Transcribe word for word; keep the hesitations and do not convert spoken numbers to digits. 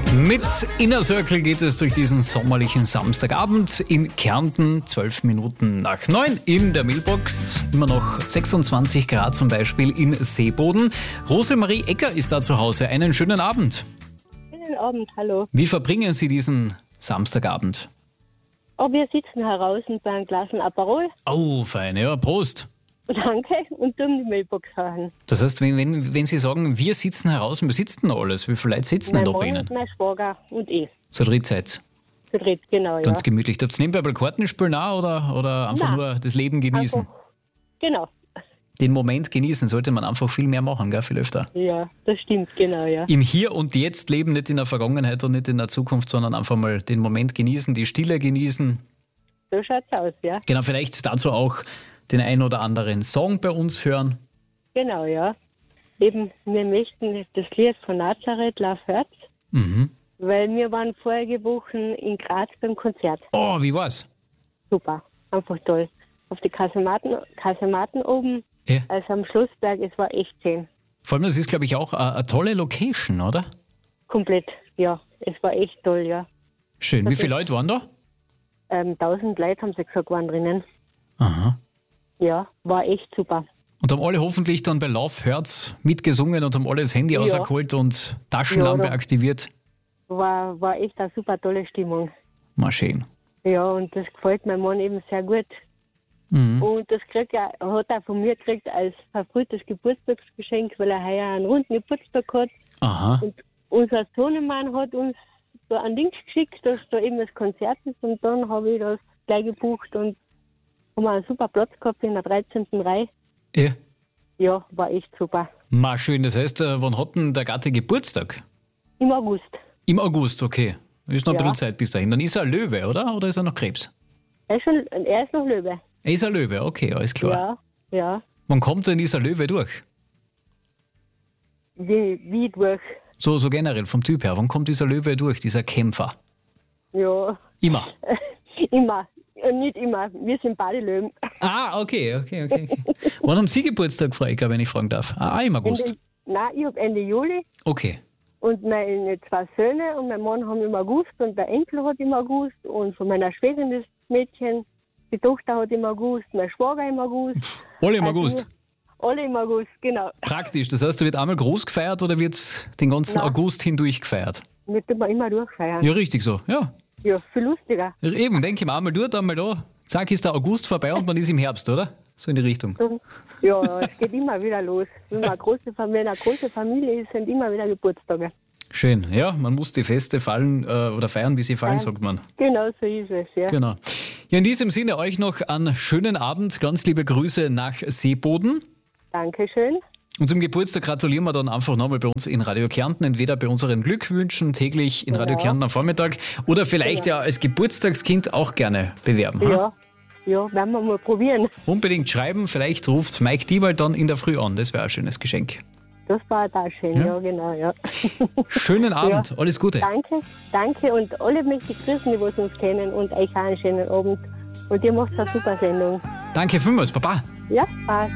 Mit Inner Circle geht es durch diesen sommerlichen Samstagabend in Kärnten, zwölf Minuten nach neun in der Mailbox. Immer noch sechsundzwanzig Grad zum Beispiel in Seeboden. Rosemarie Ecker ist da zu Hause. Einen schönen Abend. Schönen Abend, hallo. Wie verbringen Sie diesen Samstagabend? Oh, wir sitzen heraus bei einem Glas Aperol. Oh, fein. Ja, Prost. Danke. Und tun die Mailbox hören. Das heißt, wenn, wenn, wenn Sie sagen, wir sitzen heraus, wer sitzt denn alles? Wie viele Leute sitzen Mein denn da bei Mann Ihnen? und mein Schwager und ich. So dritt seid Zu dritt, genau, Ganz ja. gemütlich. Habt ihr nebenbei mal Karten spielen auch, oder, oder einfach Nein. nur das Leben genießen? Einfach, genau. Den Moment genießen sollte man einfach viel mehr machen, gell? Viel öfter. Ja, das stimmt, genau, ja. Im Hier und Jetzt leben, nicht in der Vergangenheit und nicht in der Zukunft, sondern einfach mal den Moment genießen, die Stille genießen. So schaut's aus, ja. Genau, vielleicht dazu auch den ein oder anderen Song bei uns hören. Genau, ja. Eben, wir möchten das Lied von Nazareth, Lauf Herz, Mhm. weil wir waren vorige Wochen in Graz beim Konzert. Oh, wie war's? Super, einfach toll. Auf die Kasematen, Kasematen oben, Ja. also am Schlossberg, es war echt schön. Vor allem, das ist, glaube ich, auch eine, eine tolle Location, oder? Komplett, ja. Es war echt toll, ja. Schön. Wie viele Leute waren da? Ähm, tausend Leute haben sie gesagt, waren drinnen. Aha. Ja, war echt super. Und haben alle hoffentlich dann bei Lauf Herz mitgesungen und haben alle das Handy Ja. rausgeholt und Taschenlampe Ja, da- aktiviert. War, war echt eine super tolle Stimmung. Mal schön. Ja, und das gefällt meinem Mann eben sehr gut. Mhm. Und das kriegt er, hat er von mir gekriegt als verfrühtes Geburtstagsgeschenk, weil er heuer einen runden Geburtstag hat. Aha. Und unser Sohnemann hat uns so einen Link geschickt, dass da eben das Konzert ist. Und dann habe ich das gleich gebucht und haben einen super Platz gehabt in der dreizehnten Reihe. Ja. Ja, war echt super. Mal schön. Das heißt, äh, wann hat denn der Gatte Geburtstag? Im August. Im August, okay. Ist noch ein Ja. bisschen Zeit bis dahin. Dann ist er ein Löwe, oder? Oder ist er noch Krebs? Er ist, schon, er ist noch Löwe. Er ist ein Löwe, okay, alles klar. Ja, ja. Wann kommt denn dieser Löwe durch? Wie, wie durch. So, so generell vom Typ her. Wann kommt dieser Löwe durch, dieser Kämpfer? Ja, Immer. immer. Äh, Nicht immer. Wir sind beide Löwen. Ah, okay, okay, okay. okay. Wann haben Sie Geburtstag, Frau Ecker, wenn ich fragen darf? Ah, im August. Ende, nein, ich habe Ende Juli Okay. und meine zwei Söhne und mein Mann haben im August und der Enkel hat im August und von meiner Schwägerin das Mädchen, die Tochter hat im August, mein Schwager im August. Alle im Also August. wir- Alle im August, genau. Praktisch. Das heißt, da wird einmal groß gefeiert oder wird den ganzen Nein. August hindurch gefeiert? Wir tun wir immer durchfeiern. Ja, richtig so. Ja. Ja, viel lustiger. Eben, denke ich mal, einmal dort, einmal da. Zack, ist der August vorbei und man ist im Herbst, oder? So in die Richtung. Ja, es geht immer wieder los. Wenn man eine große, Fam- wenn eine große Familie ist, sind immer wieder Geburtstage. Schön. Ja, man muss die Feste fallen äh, oder feiern, wie sie fallen, sagt man. Genau so ist es, ja. Genau. Ja, in diesem Sinne euch noch einen schönen Abend. Ganz liebe Grüße nach Seeboden. Dankeschön. Und zum Geburtstag gratulieren wir dann einfach nochmal bei uns in Radio Kärnten, entweder bei unseren Glückwünschen täglich in Radio Ja. Kärnten am Vormittag oder vielleicht ja als Geburtstagskind auch gerne bewerben. ha? Ja, ja, werden wir mal probieren. Unbedingt schreiben, vielleicht ruft Mike Diewald dann in der Früh an. Das wäre ein schönes Geschenk. Das war da schön, Ja. ja, genau, ja. Schönen Abend, Ja. alles Gute. Danke, danke und alle möchte ich grüßen, die was uns kennen und euch auch einen schönen Abend. Und ihr macht eine super Sendung. Danke vielmals, Baba. Ja, passt.